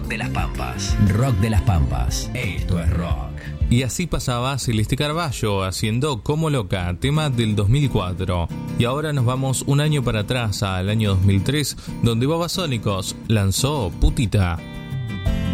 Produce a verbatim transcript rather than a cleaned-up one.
de las Pampas. Rock de las Pampas. Esto es rock. Y así pasaba Celeste Carballo haciendo Como Loca, tema del dos mil cuatro. Y ahora nos vamos un año para atrás, al año dos mil tres, donde Babasónicos lanzó Putita.